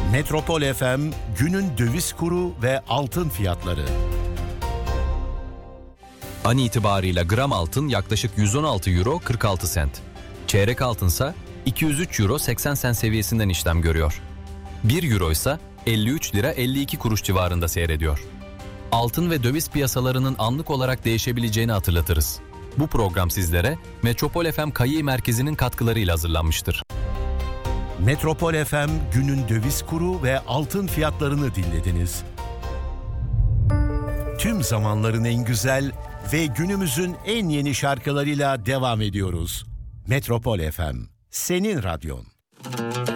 Metropol FM günün döviz kuru ve altın fiyatları. An itibarıyla gram altın yaklaşık 116 euro 46 sent. Çeyrek altınsa 203 euro 80 sent seviyesinden işlem görüyor. 1 euro ise 53 lira 52 kuruş civarında seyrediyor. Altın ve döviz piyasalarının anlık olarak değişebileceğini hatırlatırız. Bu program sizlere Metropol FM Kayi Merkezi'nin katkılarıyla hazırlanmıştır. Metropol FM günün döviz kuru ve altın fiyatlarını dinlediniz. Tüm zamanların en güzel ve günümüzün en yeni şarkılarıyla devam ediyoruz. Metropol FM, senin radyon.